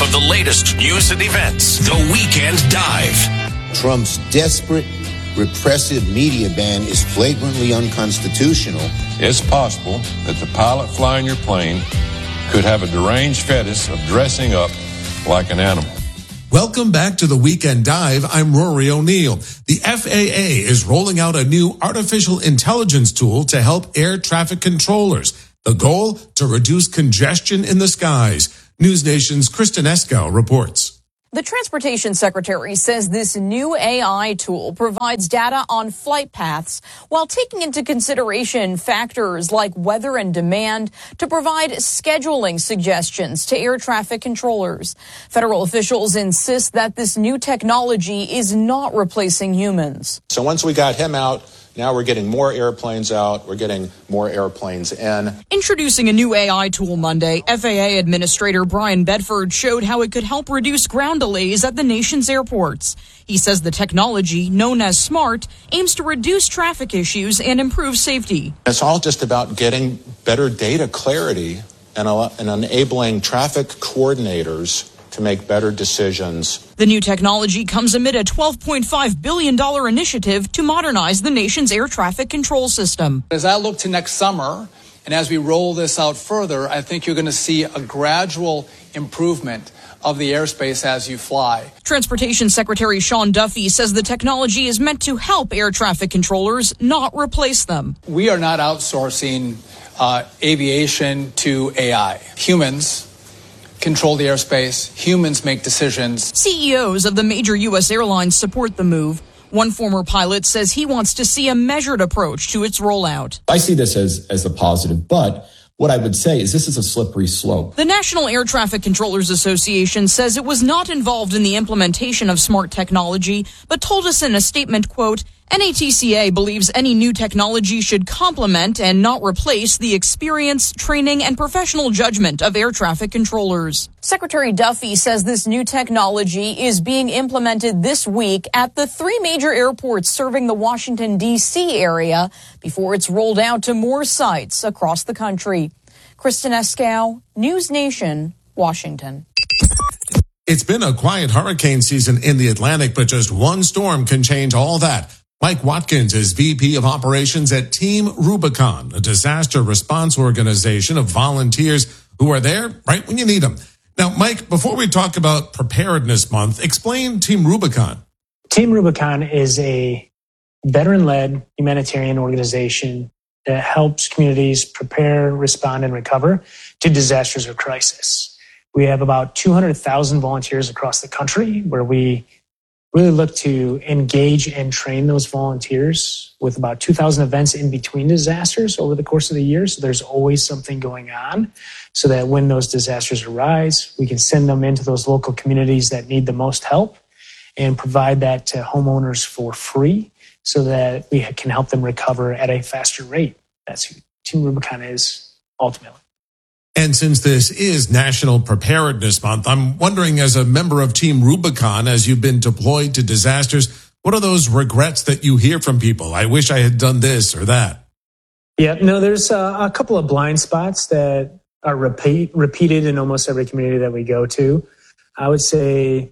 of the latest news and events. The Weekend Dive. Trump's desperate, repressive media ban is flagrantly unconstitutional. It's possible that the pilot flying your plane could have a deranged fetish of dressing up like an animal. Welcome back to the Weekend Dive. I'm Rory O'Neill. The FAA is rolling out a new artificial intelligence tool to help air traffic controllers. The goal, to reduce congestion in the skies. News Nation's Kristen Eskow reports. The Transportation Secretary says this new AI tool provides data on flight paths while taking into consideration factors like weather and demand to provide scheduling suggestions to air traffic controllers. Federal officials insist that this new technology is not replacing humans. So once we got him out, now we're getting more airplanes out. We're getting more airplanes in. Introducing a new AI tool Monday, FAA Administrator Brian Bedford showed how it could help reduce ground delays at the nation's airports. He says the technology, known as SMART, aims to reduce traffic issues and improve safety. It's all just about getting better data clarity and enabling traffic coordinators to make better decisions. The new technology comes amid a $12.5 billion initiative to modernize the nation's air traffic control system. As I look to next summer, and as we roll this out further, I think you're going to see a gradual improvement of the airspace as you fly. Transportation Secretary Sean Duffy says the technology is meant to help air traffic controllers, not replace them. We are not outsourcing aviation to AI. Humans control the airspace. Humans make decisions. CEOs of the major U.S. airlines support the move. One former pilot says he wants to see a measured approach to its rollout. I see this as a positive, but what I would say is this is a slippery slope. The National Air Traffic Controllers Association says it was not involved in the implementation of smart technology, but told us in a statement, quote, NATCA believes any new technology should complement and not replace the experience, training, and professional judgment of air traffic controllers. Secretary Duffy says this new technology is being implemented this week at the 3 major airports serving the Washington, D.C. area before it's rolled out to more sites across the country. Kristen Eskow, News Nation, Washington. It's been a quiet hurricane season in the Atlantic, but just one storm can change all that. Mike Watkins is VP of Operations at Team Rubicon, a disaster response organization of volunteers who are there right when you need them. Now, Mike, before we talk about Preparedness Month, explain Team Rubicon. Team Rubicon is a veteran-led humanitarian organization that helps communities prepare, respond, and recover to disasters or crisis. We have about 200,000 volunteers across the country where we really look to engage and train those volunteers with about 2,000 events in between disasters over the course of the year. So there's always something going on so that when those disasters arise, we can send them into those local communities that need the most help and provide that to homeowners for free so that we can help them recover at a faster rate. That's who Team Rubicon is ultimately. And since this is National Preparedness Month, I'm wondering, as a member of Team Rubicon, as you've been deployed to disasters, what are those regrets that you hear from people? I wish I had done this or that. Yeah, no, there's a couple of blind spots that are repeated in almost every community that we go to. I would say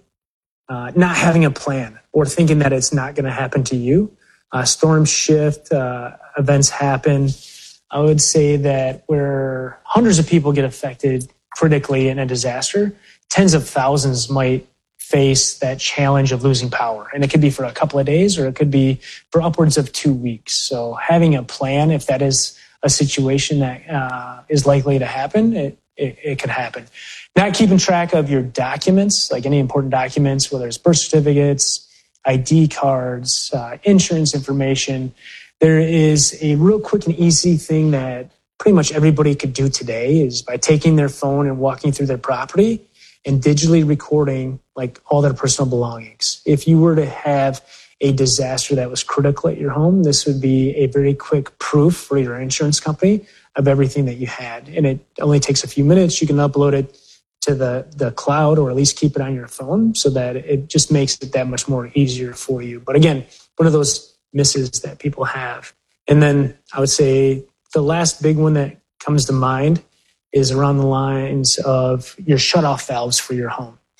not having a plan or thinking that it's not going to happen to you. Storms shift, events happen. I would say that where hundreds of people get affected critically in a disaster, tens of thousands might face that challenge of losing power. And it could be for a couple of days or it could be for upwards of 2 weeks. So having a plan, if that is a situation that is likely to happen, it could happen. Not keeping track of your documents, like any important documents, whether it's birth certificates, ID cards, insurance information. There is a real quick and easy thing that pretty much everybody could do today is by taking their phone and walking through their property and digitally recording like all their personal belongings. If you were to have a disaster that was critical at your home, this would be a very quick proof for your insurance company of everything that you had. And it only takes a few minutes. You can upload it to the cloud or at least keep it on your phone so that it just makes it that much more easier for you. But again, one of those misses that people have. And then I would say the last big one that comes to mind is around the lines of your shutoff valves for your home.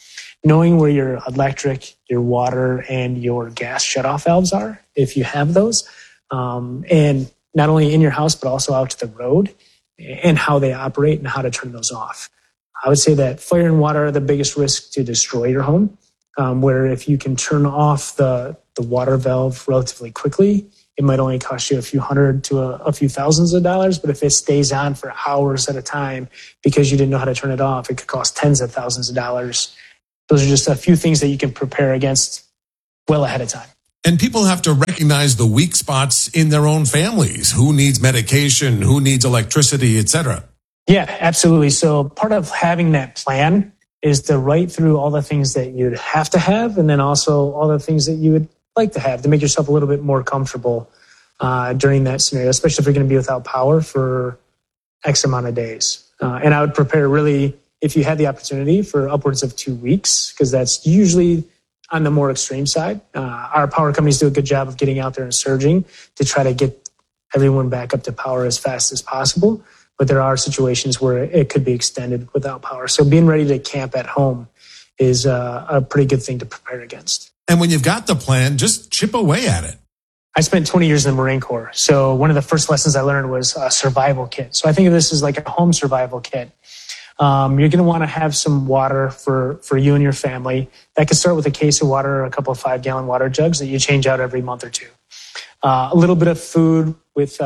knowing where your electric, your water, and your gas shutoff valves are, if you have those, and not only in your house, but also out to the road, and how they operate and how to turn those off. I would say that fire and water are the biggest risk to destroy your home, where if you can turn off the water valve relatively quickly, it might only cost you a few hundred to a few thousands of dollars. But if it stays on for hours at a time because you didn't know how to turn it off, it could cost tens of thousands of dollars. Those are just a few things that you can prepare against well ahead of time. And people have to recognize the weak spots in their own families. Who needs medication? Who needs electricity, etc.? Yeah, absolutely. So part of having that plan is to write through all the things that you'd have to have, and then also all the things that you would like to have to make yourself a little bit more comfortable during that scenario, especially if you're going to be without power for X amount of days. And I would prepare really, if you had the opportunity, for upwards of 2 weeks, because that's usually on the more extreme side. Our power companies do a good job of getting out there and surging to try to get everyone back up to power as fast as possible. But there are situations where it could be extended without power. So being ready to camp at home is a pretty good thing to prepare against. And when you've got the plan, just chip away at it. I spent 20 years in the Marine Corps. So one of the first lessons I learned was a survival kit. So I think of this as like a home survival kit. You're going to want to have some water for you and your family. That could start with a case of water or a couple of 5-gallon water jugs that you change out every month or two. A little bit of food with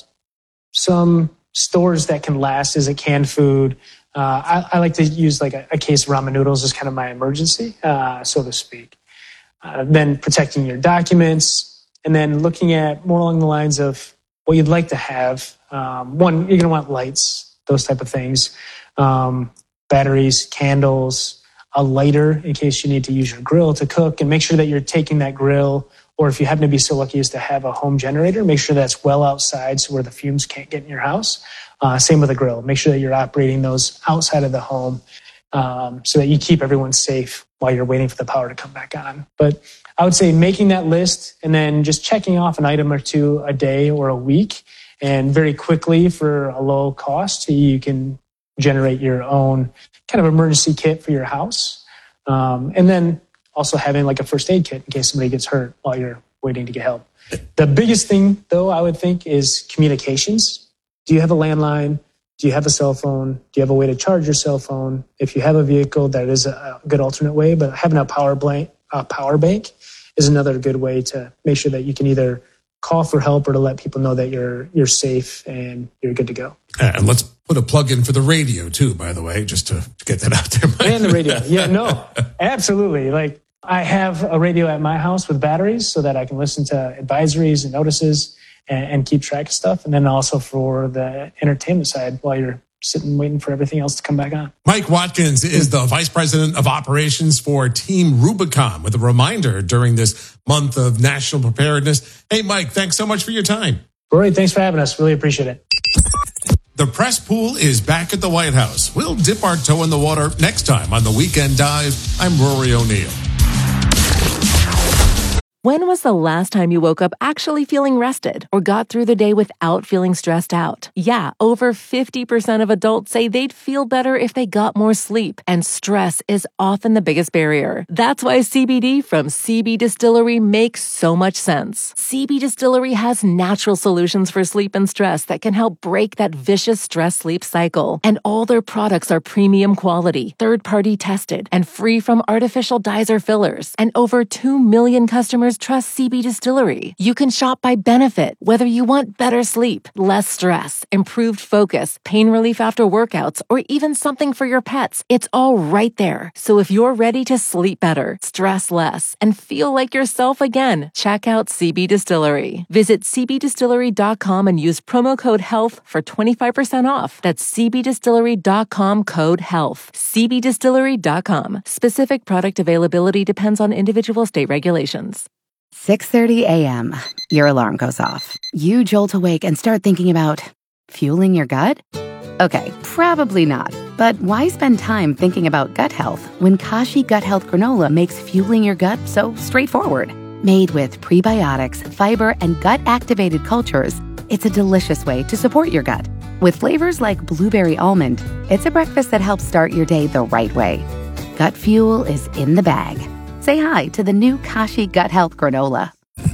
some stores that can last as a canned food. I like to use like a case of ramen noodles as kind of my emergency, so to speak. Then protecting your documents, and then looking at more along the lines of what you'd like to have. One, you're going to want lights, those type of things. Batteries, candles, a lighter in case you need to use your grill to cook, and make sure that you're taking that grill, or if you happen to be so lucky as to have a home generator, make sure that's well outside so where the fumes can't get in your house. Same with a grill. Make sure that you're operating those outside of the home so that you keep everyone safe while you're waiting for the power to come back on. But I would say making that list and then just checking off an item or two a day or a week, and very quickly for a low cost, you can generate your own kind of emergency kit for your house. And then also having like a first aid kit in case somebody gets hurt while you're waiting to get help. The biggest thing, though, I would think is communications. Do you have a landline? Do you have a cell phone? Do you have a way to charge your cell phone? If you have a vehicle, that is a good alternate way, but having a power bank is another good way to make sure that you can either call for help or to let people know that you're safe and you're good to go. And let's put a plug in for the radio too, by the way, just to get that out there. And the radio. Yeah, no, absolutely. Like I have a radio at my house with batteries so that I can listen to advisories and notices and keep track of stuff. And then also for the entertainment side while you're sitting waiting for everything else to come back on. Mike Watkins is the Vice President of Operations for Team Rubicon, with a reminder during this month of national preparedness. Hey, Mike, thanks so much for your time. Rory, thanks for having us. Really appreciate it. The press pool is back at the White House. We'll dip our toe in the water next time on The Weekend Dive. I'm Rory O'Neill. When was the last time you woke up actually feeling rested or got through the day without feeling stressed out? Yeah, over 50% of adults say they'd feel better if they got more sleep, and stress is often the biggest barrier. That's why CBD from CB Distillery makes so much sense. CB Distillery has natural solutions for sleep and stress that can help break that vicious stress-sleep cycle. And all their products are premium quality, third-party tested, and free from artificial dyes or fillers. And over 2 million customers trust CB Distillery. You can shop by benefit, whether you want better sleep, less stress, improved focus, pain relief after workouts, or even something for your pets. It's all right there. So if you're ready to sleep better, stress less, and feel like yourself again, check out CB Distillery. Visit cbdistillery.com and use promo code HEALTH for 25% off. That's cbdistillery.com, code HEALTH. cbdistillery.com. Specific product availability depends on individual state regulations. 6:30 a.m. Your alarm goes off. You jolt awake and start thinking about fueling your gut? Okay, probably not. But why spend time thinking about gut health when Kashi Gut Health Granola makes fueling your gut so straightforward? Made with prebiotics, fiber, and gut-activated cultures, it's a delicious way to support your gut. With flavors like blueberry almond, it's a breakfast that helps start your day the right way. Gut fuel is in the bag. Say hi to the new Kashi Gut Health Granola.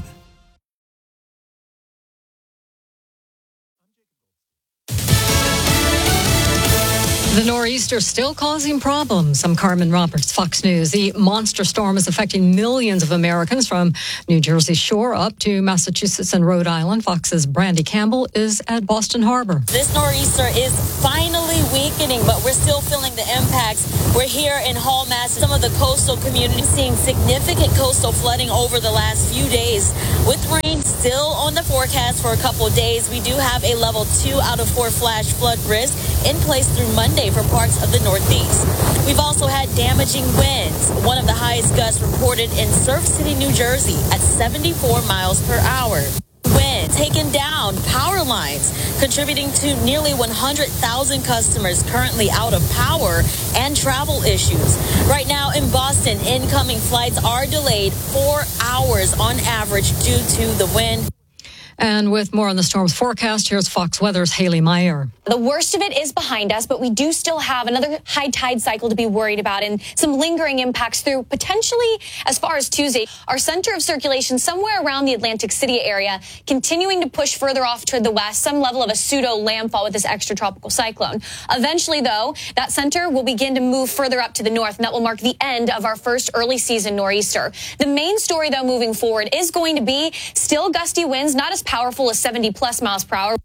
The nor'easter still causing problems. I'm Carmen Roberts, Fox News. The monster storm is affecting millions of Americans from New Jersey shore up to Massachusetts and Rhode Island. Fox's Brandy Campbell is at Boston Harbor. This nor'easter is finally weakening, but we're still feeling the impacts. We're here in Hall, Mass. Some of the coastal communities seeing significant coastal flooding over the last few days. With rain still on the forecast for a couple of days, we do have a level 2 out of 4 flash flood risk in place through Monday for parts of the Northeast. We've also had damaging winds. One of the highest gusts reported in Surf City, New Jersey at 74 miles per hour. Wind taken down power lines, contributing to nearly 100,000 customers currently out of power and travel issues. Right now in Boston, incoming flights are delayed 4 hours on average due to the wind. And with more on the storm's forecast, here's Fox Weather's Haley Meyer. The worst of it is behind us, but we do still have another high tide cycle to be worried about and some lingering impacts through potentially as far as Tuesday. Our center of circulation somewhere around the Atlantic City area, continuing to push further off to the west, some level of a pseudo landfall with this extratropical cyclone. Eventually, though, that center will begin to move further up to the north, and that will mark the end of our first early season nor'easter. The main story, though, moving forward is going to be still gusty winds, not as powerful as 70 plus miles per hour.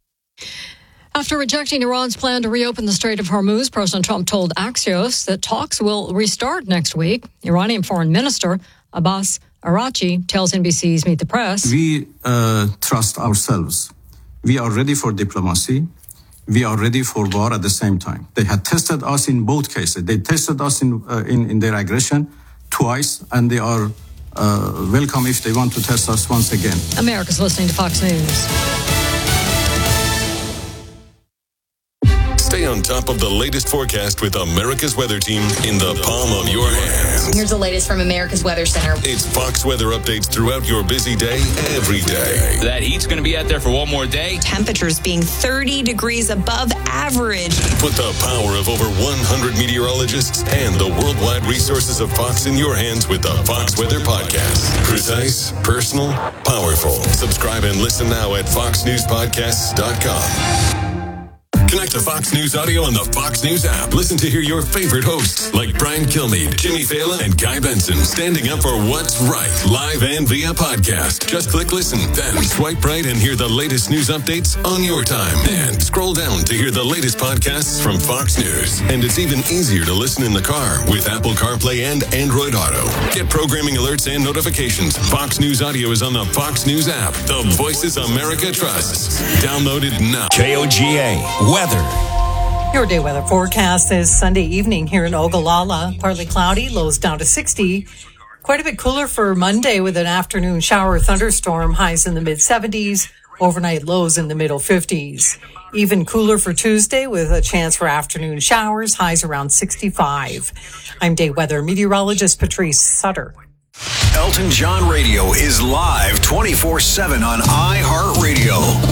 After rejecting Iran's plan to reopen the Strait of Hormuz, President Trump told Axios that talks will restart next week. Iranian Foreign Minister Abbas Araghchi tells NBC's Meet the Press. We trust ourselves. We are ready for diplomacy. We are ready for war at the same time. They had tested us in both cases. They tested us in their aggression twice, and they are welcome if they want to test us once again. America's listening to Fox News. Stay on top of the latest forecast with America's Weather Team in the palm of your hands. Here's the latest from America's Weather Center. It's Fox weather updates throughout your busy day, every day. That heat's going to be out there for one more day. Temperatures being 30 degrees above average. Put the power of over 100 meteorologists and the worldwide resources of Fox in your hands with the Fox Weather Podcast. Precise, personal, powerful. Subscribe and listen now at foxnewspodcasts.com. Connect to Fox News Audio on the Fox News app. Listen to hear your favorite hosts like Brian Kilmeade, Jimmy Fallon, and Guy Benson standing up for what's right, live and via podcast. Just click listen, then swipe right and hear the latest news updates on your time. And scroll down to hear the latest podcasts from Fox News. And it's even easier to listen in the car with Apple CarPlay and Android Auto. Get programming alerts and notifications. Fox News Audio is on the Fox News app. The voices America trusts. Download it now. KOGA Weather. Your day weather forecast is Sunday evening here in Ogallala. Partly cloudy, lows down to 60. Quite a bit cooler for Monday with an afternoon shower or thunderstorm, highs in the mid-70s, overnight lows in the middle 50s. Even cooler for Tuesday with a chance for afternoon showers, highs around 65. I'm day weather meteorologist Patrice Sutter. Elton John Radio is live 24/7 on iHeartRadio.